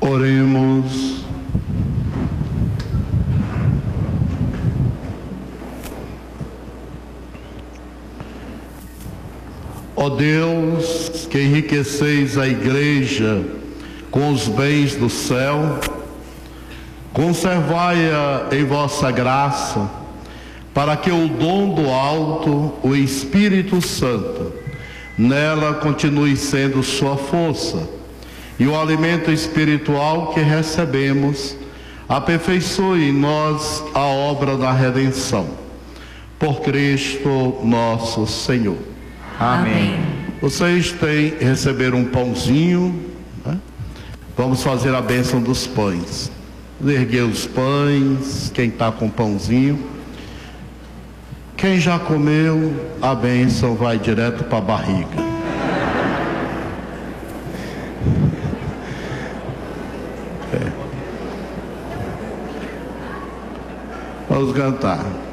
Oremos. Ó Deus, que enriqueceis a Igreja com os bens do céu, conservai-a em vossa graça, para que o dom do alto, o Espírito Santo, nela continue sendo sua força, e o alimento espiritual que recebemos aperfeiçoe em nós a obra da redenção. Por Cristo nosso Senhor. Amém. Vocês receberam um pãozinho, né? Vamos fazer a bênção dos pães. Erguer os pães, quem está com pãozinho. Quem já comeu, a bênção vai direto para a barriga. Vamos cantar.